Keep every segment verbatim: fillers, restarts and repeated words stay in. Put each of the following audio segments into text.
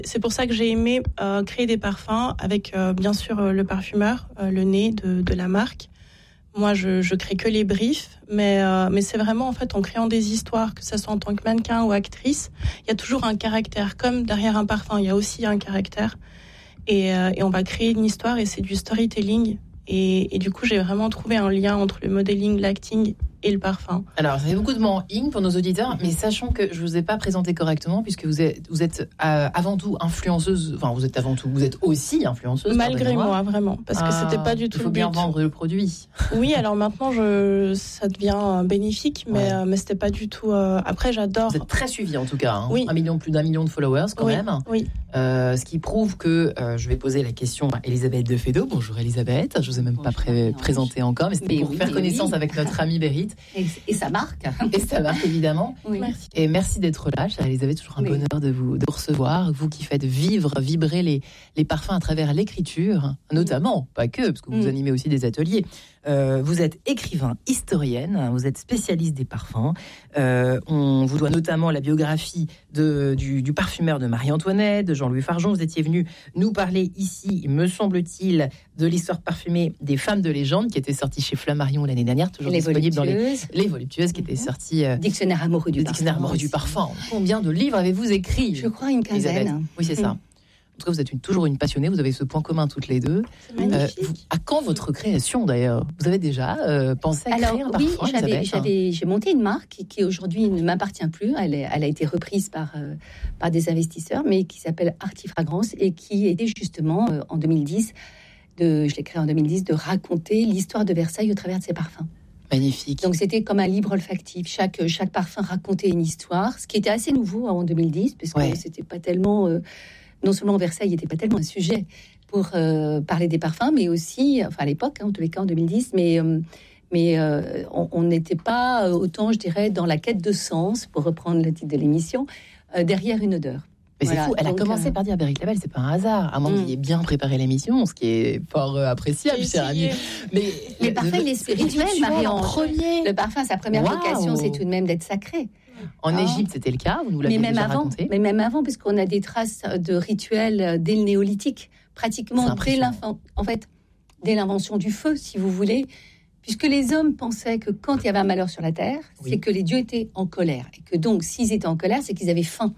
C'est pour ça que j'ai aimé euh, créer des parfums avec euh, bien sûr euh, le parfumeur, euh, le nez de, de la marque. Moi, je, je crée que les briefs, mais, euh, mais c'est vraiment en fait en créant des histoires, que ce soit en tant que mannequin ou actrice, il y a toujours un caractère. Comme derrière un parfum, il y a aussi un caractère. Et, euh, et on va créer une histoire et c'est du storytelling. Et, et du coup, j'ai vraiment trouvé un lien entre le modeling, l'acting et le parfum. Alors, ça fait beaucoup de mots en ing pour nos auditeurs, mais sachant que je vous ai pas présenté correctement, puisque vous êtes, vous êtes euh, avant tout influenceuse, enfin, vous êtes avant tout, vous êtes aussi influenceuse. Malgré moi, vraiment, parce que ah, c'était pas du tout le but. Il faut bien vendre le produit. Oui, alors maintenant, je, ça devient bénéfique, mais, ouais. euh, mais c'était pas du tout... Euh... Après, j'adore... Vous êtes très suivi, en tout cas. Hein. Oui. Un million, plus d'un million de followers, quand oui. même. Oui. Euh, ce qui prouve que, euh, je vais poser la question à Elisabeth de Fédot. Bonjour Elisabeth, je vous ai même Bonjour, pas pré- présentée encore, mais c'était mais pour oui, faire connaissance oui. avec notre amie Bérit. Et, et ça marque. Et ça marque, évidemment. Oui. Merci. Et merci d'être là, chère Elisabeth, toujours un oui. bonheur de vous, de vous recevoir, vous qui faites vivre, vibrer les, les parfums à travers l'écriture, notamment, pas que, parce que vous mm. animez aussi des ateliers. Euh, vous êtes écrivain, historienne, vous êtes spécialiste des parfums. Euh, on vous doit notamment la biographie de, du, du parfumeur de Marie-Antoinette, de Jean-Louis Fargeon. Vous étiez venu nous parler ici, me semble-t-il, de l'histoire parfumée des femmes de légende qui était sortie chez Flammarion l'année dernière, toujours les disponible dans les, les voluptueuses qui était sortie. Euh, Dictionnaire amoureux du parfum. Dictionnaire amoureux du parfum. Combien de livres avez-vous écrit ? Je crois une quinzaine. Elisabeth. Oui, c'est ça. En tout cas, vous êtes une, toujours une passionnée, vous avez ce point commun toutes les deux. C'est magnifique. Euh, vous, à quand votre création d'ailleurs ? Vous avez déjà euh, pensé à Alors, créer un oui, parfum ? j'avais, j'avais, j'ai monté une marque qui, qui aujourd'hui ne m'appartient plus. Elle, est, elle a été reprise par, euh, par des investisseurs, mais qui s'appelle Artifragrance et qui était justement euh, en deux mille dix, de, je l'ai créée en deux mille dix, de raconter l'histoire de Versailles au travers de ses parfums. Magnifique. Donc c'était comme un livre olfactif. Chaque, chaque parfum racontait une histoire, ce qui était assez nouveau en deux mille dix, parce que ouais. c'était pas tellement... Euh, non seulement Versailles n'était pas tellement un sujet pour euh, parler des parfums, mais aussi, enfin à l'époque, hein, en tous les cas en deux mille dix, mais, euh, mais euh, on n'était pas autant, je dirais, dans la quête de sens, pour reprendre le titre de l'émission, euh, derrière une odeur. Mais voilà, c'est fou, elle donc, a commencé euh... par dire Bérit Label, c'est pas un hasard, à moins mm. que vous ayez bien préparé l'émission, ce qui est fort euh, appréciable, chère amie. Mais le parfum, il est spirituel, Marie-Ange. Premier. Le parfum, sa première wow. vocation, c'est tout de même d'être sacré. En ah. Égypte, c'était le cas, vous nous l'avez mais même déjà avant, raconté. Mais même avant, parce qu'on a des traces de rituels dès le néolithique, pratiquement dès, en fait, dès l'invention du feu, si vous voulez, puisque les hommes pensaient que quand il y avait un malheur sur la terre, oui. c'est que les dieux étaient en colère, et que donc, s'ils étaient en colère, c'est qu'ils avaient faim.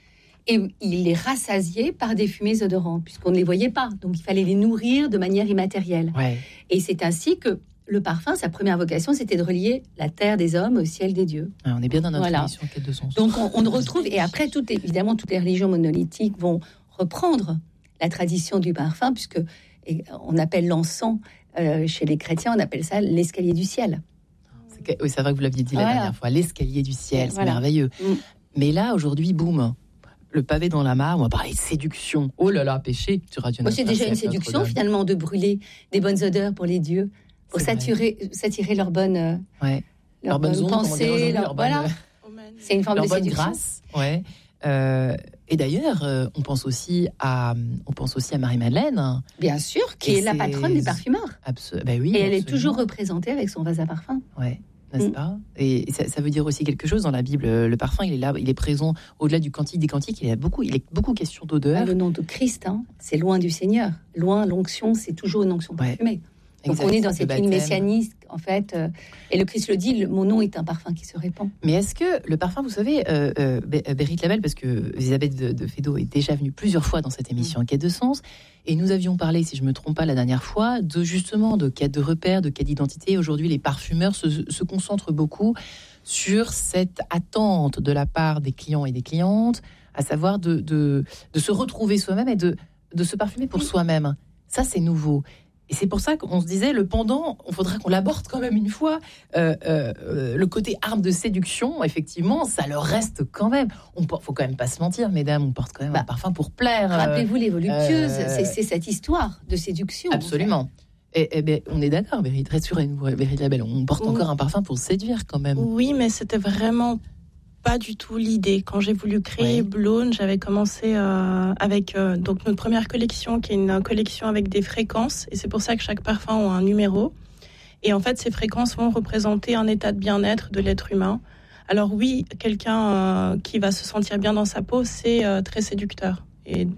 Et ils les rassasiaient par des fumées odorantes, puisqu'on ne les voyait pas, donc il fallait les nourrir de manière immatérielle. Ouais. Et c'est ainsi que le parfum, sa première vocation, c'était de relier la terre des hommes au ciel des dieux. Ouais, on est bien dans notre voilà. émission quête de sens. Donc on, on retrouve, et après, tout, évidemment, toutes les religions monolithiques vont reprendre la tradition du parfum, puisque et, on appelle l'encens, euh, chez les chrétiens, on appelle ça l'escalier du ciel. C'est que, oui, c'est vrai que vous l'aviez dit voilà. la dernière fois, l'escalier du ciel, voilà. c'est merveilleux. Mm. Mais là, aujourd'hui, boum, le pavé dans la mare, on va parler de séduction. Oh là là, péché sur Radio Moi, c'est déjà une séduction, finalement, de brûler des bonnes odeurs pour les dieux. Pour s'attirer, s'attirer leur bonne, euh, ouais. leur, leur bonne, bonne pensée, leur, leur bonne, voilà. C'est une forme leur de bonne séduction. Grâce, ouais. Euh, et d'ailleurs, euh, on pense aussi à, on pense aussi à Marie-Madeleine. Bien sûr, qui est, est la patronne des parfumeurs. Absolument. Ben oui, et elle absolument. est toujours représentée avec son vase à parfum. Ouais. N'est-ce mm. pas ? Et ça, ça veut dire aussi quelque chose dans la Bible. Le parfum, il est là, il est présent au-delà du cantique des cantiques. Il y a beaucoup, il est beaucoup question d'odeur. Ah, le nom de Christ, hein, c'est loin du Seigneur. Loin, l'onction, c'est toujours une onction parfumée. Ouais. Donc exact, on est dans cette ligne messianique, en fait. Euh, et le Christ le dit, le, mon nom est un parfum qui se répand. Mais est-ce que le parfum, vous savez, euh, euh, Bérit Label, parce que Elisabeth de, de Fédot est déjà venue plusieurs fois dans cette émission mmh. Quête de sens, et nous avions parlé, si je ne me trompe pas la dernière fois, de justement de quête de repères, de quête d'identité. Aujourd'hui, les parfumeurs se, se concentrent beaucoup sur cette attente de la part des clients et des clientes, à savoir de, de, de se retrouver soi-même et de, de se parfumer pour soi-même. Ça, c'est nouveau. Et c'est pour ça qu'on se disait, le pendant, il faudra qu'on l'aborde quand même une fois. Euh, euh, le côté arme de séduction, effectivement, ça leur reste quand même. Il ne faut quand même pas se mentir, mesdames, on porte quand même bah, un parfum pour plaire. Rappelez-vous les voluptueuses, euh, c'est, c'est cette histoire de séduction. Absolument. En fait. Et, et ben, on est d'accord, Bérit, rassurez-nous, Bérit Label, on porte oui. encore un parfum pour séduire quand même. Oui, mais c'était vraiment pas du tout l'idée. Quand j'ai voulu créer oui. Blonde, j'avais commencé euh, avec euh, donc notre première collection, qui est une collection avec des fréquences, et c'est pour ça que chaque parfum a un numéro. Et en fait, ces fréquences vont représenter un état de bien-être de l'être humain. Alors oui, quelqu'un euh, qui va se sentir bien dans sa peau, c'est euh, très séducteur. et